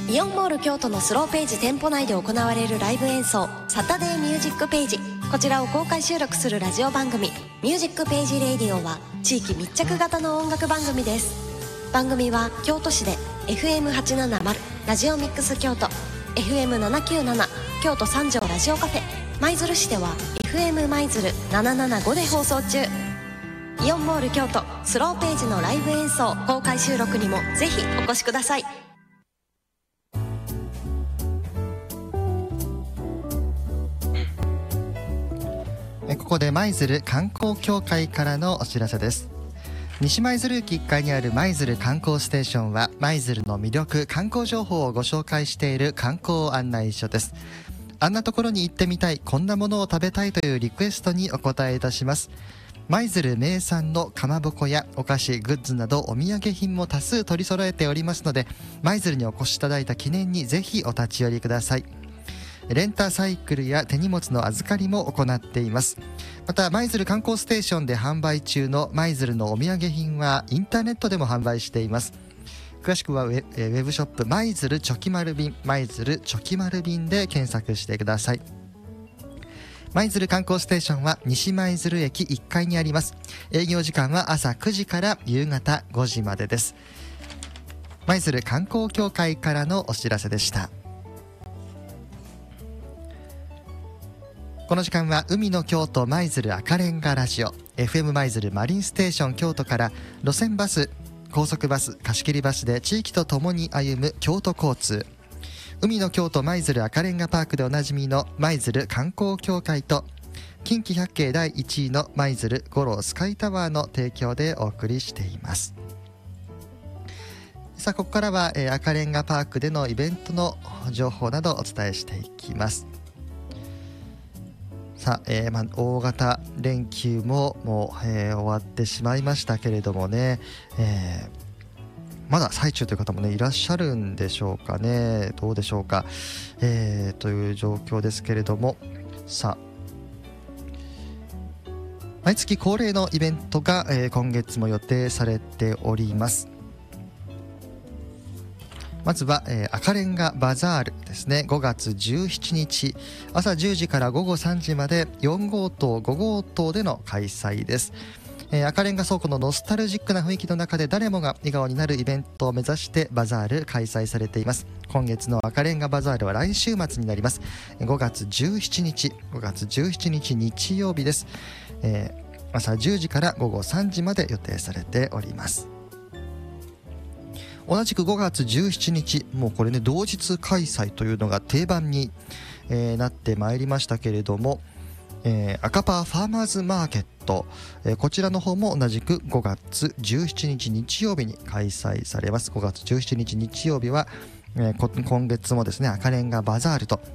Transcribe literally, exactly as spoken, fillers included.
イオンモール京都のスローページ店舗内で行われるライブ演奏サタデーミュージックページ、こちらを公開収録するラジオ番組ミュージックページレイディオは地域密着型の音楽番組です。番組は京都市で エフエムはちななまる ラジオミックス京都、 エフエムななきゅうなな 京都三条ラジオカフェ、舞鶴市では エフエム 舞鶴ななななごで放送中。イオンモール京都スローページのライブ演奏公開収録にもぜひお越しください。 ここで舞鶴観光協会からのお知らせです。西舞鶴駅いっかいにある舞鶴観光ステーションは舞鶴の魅力、観光情報をご紹介している観光案内所です。あんなところに行ってみたい、こんなものを食べたいというリクエストにお答えいたします。舞鶴名産のかまぼこやお菓子、グッズなどお土産品も多数取り揃えておりますので、舞鶴にお越しいただいた記念にぜひお立ち寄りください。レンタサイクルや手荷物の預かりも行っています。また舞鶴観光ステーションで販売中の舞鶴のお土産品はインターネットでも販売しています。詳しくはウェ、ウェブショップ舞鶴チョキマル便、舞鶴チョキマル便で検索してください。舞鶴観光ステーションは西舞鶴駅いっかいにあります。営業時間は朝くじから夕方ごじまでです。舞鶴観光協会からのお知らせでした。この時間は海の京都舞鶴赤レンガラジオ エフエム 舞鶴マリンステーション京都から路線バス、高速バス、貸し切りバスで地域とともに歩む京都交通、海の京都舞鶴赤レンガパークでおなじみの舞鶴観光協会と近畿百景だいいちいの舞鶴五郎スカイタワーの提供でお送りしています。さあここからは、えー、赤レンガパークでのイベントの情報などお伝えしていきます。さあ、えーまあ、大型連休ももう、えー、終わってしまいましたけれどもね、えー、まだ最中という方もねいらっしゃるんでしょうかね、どうでしょうか、えー、という状況ですけれども、さあ毎月恒例のイベントが、えー、今月も予定されております。まずは、えー、赤レンガバザールですね。ごがつじゅうしちにち朝じゅうじからごごさんじまでよんごうとうごごうとうでの開催です。えー、赤レンガ倉庫のノスタルジックな雰囲気の中で誰もが笑顔になるイベントを目指してバザール開催されています。今月の赤レンガバザールは来週末になります。ごがつじゅうしちにちごがつじゅうしちにち日曜日です。えー、朝じゅうじからごごさんじまで予定されております。同じくごがつじゅうしちにち、もうこれね同日開催というのが定番に、えー、なってまいりましたけれども、えー、赤パーファーマーズマーケット、えー、こちらの方も同じくごがつじゅうしちにち日曜日に開催されます。ごがつじゅうしちにち日曜日は、えー、今月もですね赤レンガバザールと